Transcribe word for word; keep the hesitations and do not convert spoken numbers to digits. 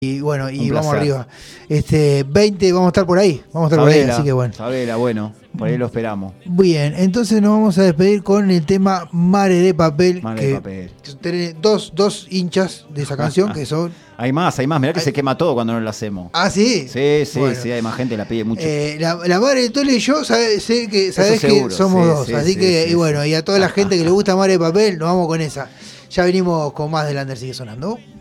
Y bueno, y Un vamos placer. arriba. Este, veinte, vamos a estar por ahí. Vamos a estar por ahí, Sabela, así que bueno. Sabela, bueno, por ahí lo esperamos. Bien, entonces nos vamos a despedir con el tema Mare de Papel. Mare que de Papel. Tiene dos, dos hinchas de esa canción que son. Hay más, hay más. Mirá que Hay- se quema todo cuando no lo hacemos. Ah, sí. Sí, sí, Bueno. sí, hay más gente, la pide mucho. Eh, la, la madre de Tole y yo sabe, sé que sabés que seguro, somos sí, dos, sí, así sí, que sí, y bueno, sí. y a toda la gente que le gusta Mare de Papel, nos vamos con esa. Ya venimos con más del Under, sigue sonando.